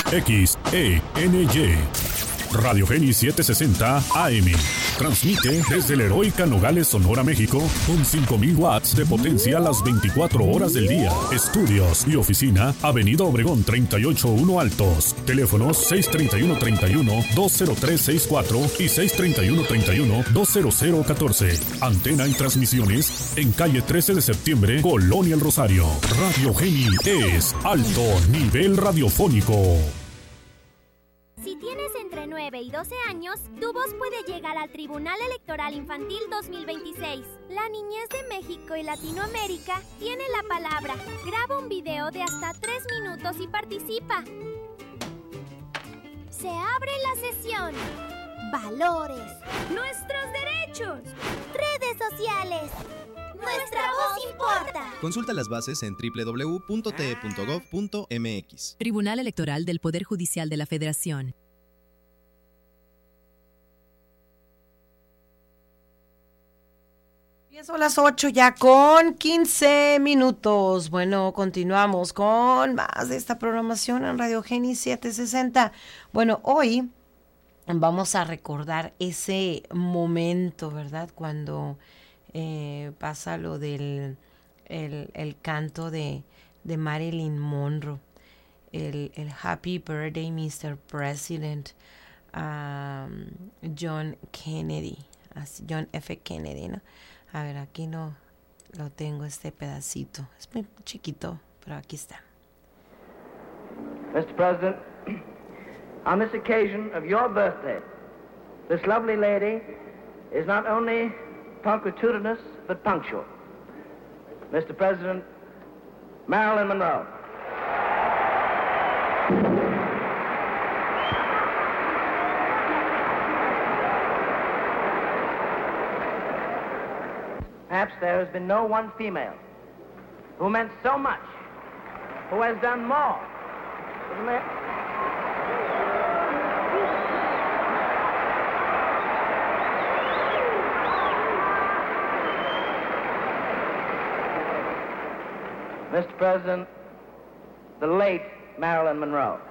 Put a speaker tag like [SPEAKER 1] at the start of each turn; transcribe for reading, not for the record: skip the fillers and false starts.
[SPEAKER 1] XENY. Radio Geni 760 AM. Transmite desde la heroica Nogales, Sonora, México, con 5,000 watts de potencia las 24 horas del día. Estudios y oficina, Avenida Obregón 381 Altos. Teléfonos 631-31-20364 y 631-31-20014. Antena y transmisiones en calle 13 de septiembre, Colonia El Rosario. Radio Geni es alto nivel radiofónico.
[SPEAKER 2] Si tienes entre 9 y 12 años, tu voz puede llegar al Tribunal Electoral Infantil 2026. La niñez de México y Latinoamérica tiene la palabra. Graba un video de hasta 3 minutos y participa. Se abre la sesión. Valores. Nuestros derechos. Redes sociales. Nuestra voz importa.
[SPEAKER 3] Consulta las bases en www.te.gov.mx.
[SPEAKER 4] Tribunal Electoral del Poder Judicial de la Federación.
[SPEAKER 5] Son las 8 ya con 15 minutos. Bueno, continuamos con más de esta programación en Radio Geni 760. Bueno, hoy vamos a recordar ese momento, ¿verdad? Cuando pasa lo del el canto de Marilyn Monroe, el Happy Birthday Mr. President, John Kennedy, John F. Kennedy, ¿no? A ver, aquí no lo tengo, este pedacito, es muy chiquito, pero aquí está.
[SPEAKER 6] Mr. President, on this occasion of your birthday, this lovely lady is not only punctilious, but punctual. Mr. President, Marilyn Monroe. Perhaps there has been no one female who meant so much, who has done more. Mr. President, the late Marilyn Monroe.